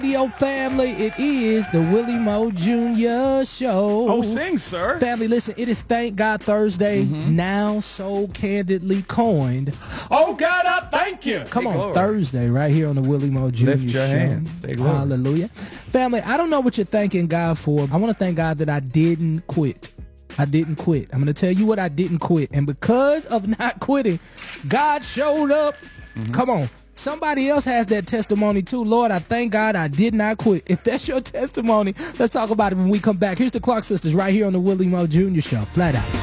Radio family, it is the Willie Moe Jr. Show. Oh, sing, sir. Family, listen, it is Thank God Thursday, now so candidly coined. Oh, God, I thank you. Come on, glory. Thursday, right here on the Willie Moe Jr. Lift your Show. hands. Say glory. Hallelujah. Family, I don't know what you're thanking God for. I want to thank God that I didn't quit. I didn't quit. I'm going to tell you what I didn't quit. And because of not quitting, God showed up. Come on. Somebody else has that testimony too. Lord, I thank God I did not quit. If that's your testimony, let's talk about it when we come back. Here's the Clark Sisters right here on the Willie Moe Jr. Show. Flat out.